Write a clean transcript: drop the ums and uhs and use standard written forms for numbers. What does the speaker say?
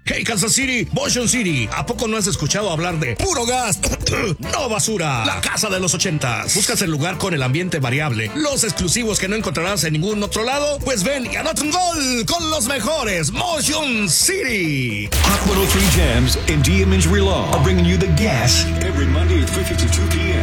Hey Kansas City, Motion City, ¿a poco no has escuchado hablar de Puro Gas? No basura, la casa de los 80s. ¿Buscas el lugar con el ambiente variable, los exclusivos que no encontrarás en ningún otro lado? Pues ven y anota un gol con los mejores, Motion City. Hot 103 Jams and DMN's Relaw are bringing you the gas every Monday at 3:52 p.m.